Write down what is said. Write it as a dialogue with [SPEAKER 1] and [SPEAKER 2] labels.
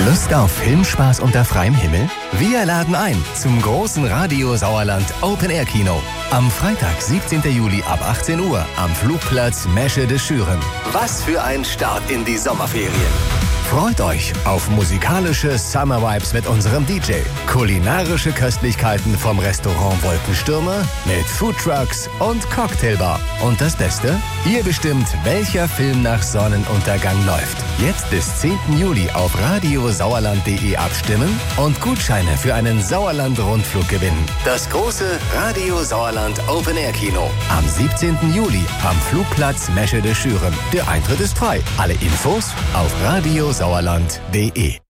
[SPEAKER 1] Lust auf Filmspaß unter freiem Himmel? Wir laden ein zum großen Radio Sauerland Open Air Kino. Am Freitag, 17. Juli ab 18 Uhr am Flugplatz Meschede de Schüren. Was für ein Start in die Sommerferien. Freut euch auf musikalische Summer Vibes mit unserem DJ, kulinarische Köstlichkeiten vom Restaurant Wolkenstürmer mit Foodtrucks und Cocktailbar. Und das Beste? Ihr bestimmt, welcher Film nach Sonnenuntergang läuft. Jetzt bis 10. Juli auf radiosauerland.de abstimmen und Gutscheine für einen Sauerland-Rundflug gewinnen. Das große Radio Sauerland Open Air Kino am 17. Juli am Flugplatz Meschede de Schüren. Der Eintritt ist frei. Alle Infos auf radiosauerland.de.